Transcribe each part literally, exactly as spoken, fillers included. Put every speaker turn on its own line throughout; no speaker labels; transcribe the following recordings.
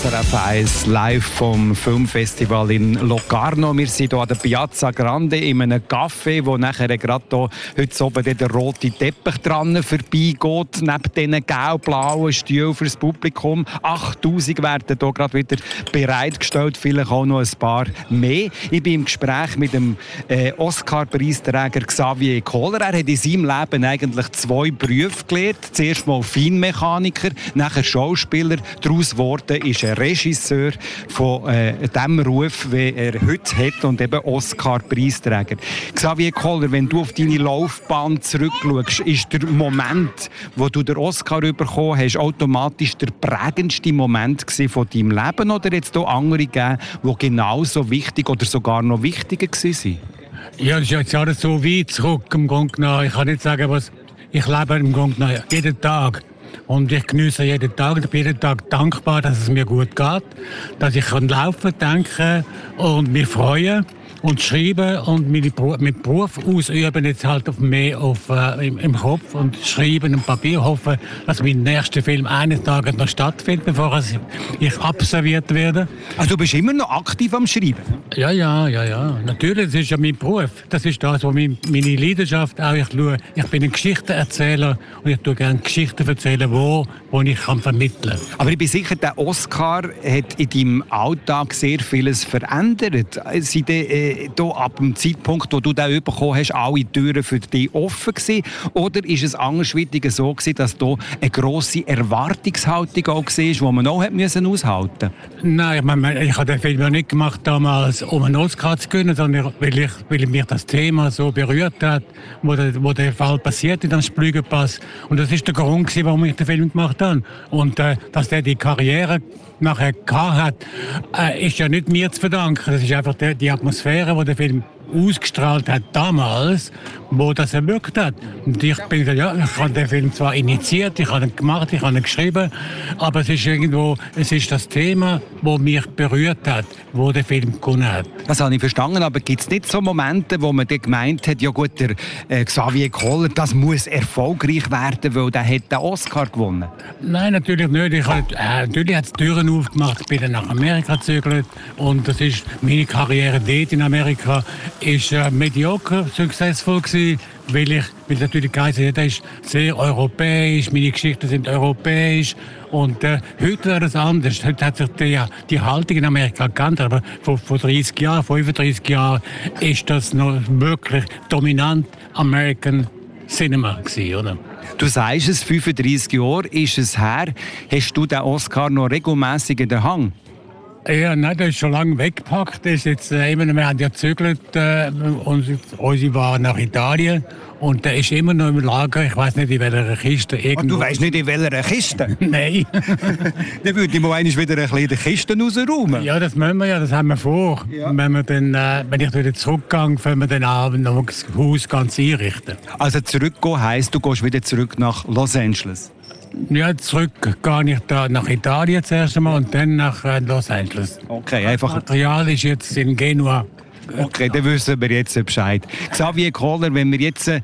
S R F eins live vom Filmfestival in Locarno. Wir sind hier an der Piazza Grande in einem Café, wo nachher gerade hier heute oben der rote Teppich dran vorbeigeht, neben diesen gelb-blauen Stühlen für das Publikum. achttausend werden hier gerade wieder bereitgestellt, vielleicht auch noch ein paar mehr. Ich bin im Gespräch mit dem äh, Oscar-Preisträger Xavier Koller. Er hat in seinem Leben eigentlich zwei Berufe gelernt. Zuerst mal Feinmechaniker, nachher Schauspieler. Daraus geworden ist ein Regisseur von äh, dem Ruf, den er heute hat, und eben Oscar-Preisträger. Xavier Koller, wenn du auf deine Laufbahn zurückschaust, ist der Moment, wo du den Oscar bekommen hast, automatisch der prägendste Moment von deinem Leben, oder jetzt auch andere gegeben, die genauso wichtig oder sogar noch wichtiger waren?
Ja, das ist jetzt alles so weit zurück im Grunde genommen. Ich kann nicht sagen, was ich lebe im Grunde genommen jeden Tag. Und ich genieße jeden Tag. Ich bin jeden Tag dankbar, dass es mir gut geht, dass ich kann laufen, denken und mich freuen und schreiben und meinen Beruf ausüben, jetzt halt auf mehr auf, äh, im, im Kopf und schreiben und Papier, hoffen, dass mein nächster Film eines Tages noch stattfindet, bevor ich absolviert werde.
Also du bist immer noch aktiv am Schreiben?
Ja, ja, ja, ja. Natürlich, das ist ja mein Beruf. Das ist das, was meine, meine Leidenschaft auch. Ich, schaue, ich bin ein Geschichtenerzähler und ich tue gerne Geschichten erzählen, wo, wo ich kann vermitteln kann.
Aber ich bin sicher, der Oscar hat in deinem Alltag sehr vieles verändert. Sind die, äh, da ab dem Zeitpunkt, wo du den bekommen hast, alle Türen für dich offen gewesen? Oder ist es andersweitig so gewesen, dass da eine grosse Erwartungshaltung auch war, die man auch hat müssen aushalten musste?
Nein, ich, meine, ich habe den Film ja nicht gemacht damals, um einen Oscar zu gewinnen, sondern weil, ich, weil mich das Thema so berührt hat, wo der, wo der Fall passiert in dem Splügenpass. Und das ist der Grund gewesen, warum ich den Film gemacht habe. Und äh, dass der die Karriere nachher gehabt hat, äh, ist ja nicht mir zu verdanken. Das ist einfach die, die Atmosphäre, die der Film ausgestrahlt hat damals, wo das erwirkt hat. Und ich bin gesagt, ja, ich habe den Film zwar initiiert, ich habe ihn gemacht, ich habe ihn geschrieben, aber es ist irgendwo, es ist das Thema, das mich berührt hat, wo der Film gewonnen hat.
Das habe ich verstanden, aber gibt es nicht so Momente, wo man dann gemeint hat, ja gut, der äh, Xavier Koller, das muss erfolgreich werden, weil der hat den Oscar gewonnen?
Nein, natürlich nicht. Ich habe, äh, natürlich hat es Türen aufgemacht, ich bin dann nach Amerika gezögert und das ist meine Karriere dort in Amerika ist äh, mediocre, successful gewesen, weil ich, weil natürlich geheißen, ja, das ist sehr europäisch, meine Geschichten sind europäisch und äh, heute wäre das anders. Heute hat sich die, ja, die Haltung in Amerika geändert, aber vor, vor dreißig Jahren, fünfunddreißig Jahren ist das noch wirklich dominant American Cinema gewesen, oder?
Du sagst es, fünfunddreißig Jahre ist es her. Hast du den Oscar noch regelmässig in der Hand?
Ja, nein, das ist schon lange weggepackt. Das ist jetzt, äh, immer, wir haben ja gezögert, äh, und unsere war nach Italien und der ist immer noch im Lager. Ich weiß nicht, in welcher Kiste.
Oh, du weißt nicht, in welcher Kiste?
Nein.
Dann würde ich mal einmal wieder ein bisschen die Kisten rausräumen.
Ja, das müssen wir ja, das haben wir vor. Ja. Wenn, wir dann, äh, wenn ich wieder zurückgehe, können wir dann Abend noch das Haus ganz einrichten.
Also zurückgehen heisst, du gehst wieder zurück nach Los Angeles?
Ja, zurück gehe ich da nach Italien zuerst einmal und dann nach äh, Los Angeles.
Okay, einfach.
Das Material ist jetzt in Genua.
Okay, dann wissen wir jetzt Bescheid. Xavier Koller, wenn wir jetzt äh,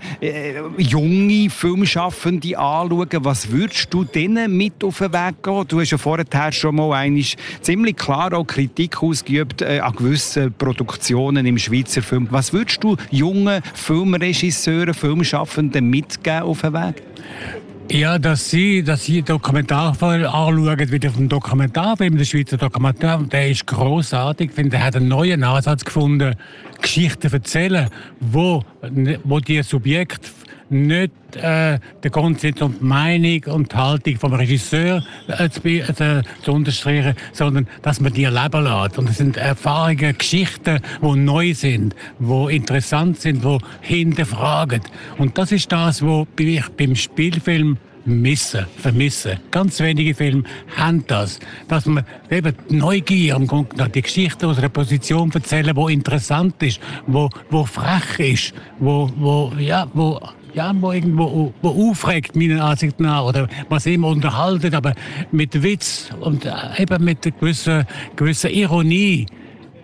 junge Filmschaffende anschauen, was würdest du denen mit auf den Weg gehen? Du hast ja vorher schon mal eigentlich ziemlich klar auch Kritik ausgeübt äh, an gewissen Produktionen im Schweizer Film. Was würdest du jungen Filmregisseuren, Filmschaffenden mitgeben auf den Weg?
Ja, dass sie, dass sie Dokumentarfilm anschauen, wie auf dem Dokumentarfilm, der Schweizer Dokumentarfilm, der ist grossartig. Ich finde, er hat einen neuen Ansatz gefunden, Geschichten erzählen, wo, wo die Subjekte nicht äh, der Grund sind, um die Meinung und die Haltung vom Regisseur äh, zu, äh, zu unterstreichen, sondern dass man die leben lässt. Und das sind Erfahrungen, Geschichten, die neu sind, die interessant sind, die hinterfragen. Und das ist das, was ich beim Spielfilm missen, vermissen. Ganz wenige Filme haben das. Dass man eben die Neugier am Grund nach die Geschichte aus einer Position erzählen, die interessant ist, wo, wo frech ist, wo, wo, ja, wo Ja, wo irgendwo wo aufregt, meiner Ansicht nach, oder was immer unterhaltet, aber mit Witz und eben mit einer gewissen, gewissen Ironie.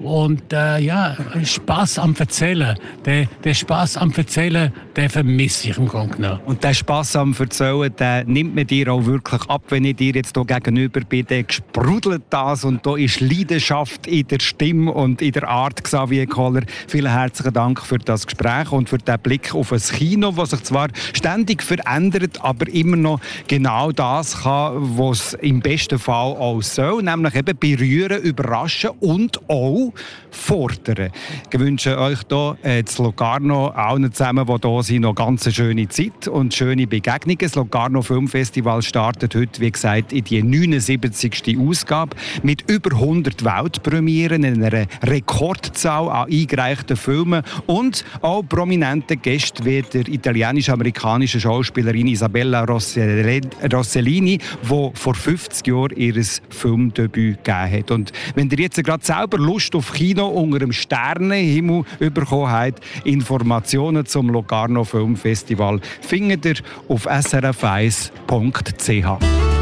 Und äh, ja, Spass am Erzählen. Den, den Spass am Erzählen, den vermisse ich im Grunde genommen.
Und der Spass am Erzählen, den nimmt man dir auch wirklich ab, wenn ich dir jetzt hier gegenüber bin. Der sprudelt das und da ist Leidenschaft in der Stimme und in der Art, Xavier Kohler. Vielen herzlichen Dank für das Gespräch und für den Blick auf ein Kino, das sich zwar ständig verändert, aber immer noch genau das kann, was es im besten Fall auch soll, nämlich eben berühren, überraschen und auch fordern. Ich wünsche euch hier äh, zu Locarno, allen zusammen, die hier sind, noch ganz eine schöne Zeit und schöne Begegnungen. Das Locarno Filmfestival startet heute, wie gesagt, in die neunundsiebzigste Ausgabe mit über hundert Weltpremieren, einer Rekordzahl an eingereichten Filmen und auch prominenten Gästen wie der italienisch-amerikanische Schauspielerin Isabella Rossellini, die vor fünfzig Jahren ihr Filmdebüt gegeben hat. Und wenn ihr jetzt gerade selber Lust auf Kino unter dem Sternenhimmel bekommen habt, Informationen zum Locarno Filmfestival findet ihr auf s r f eins punkt c h.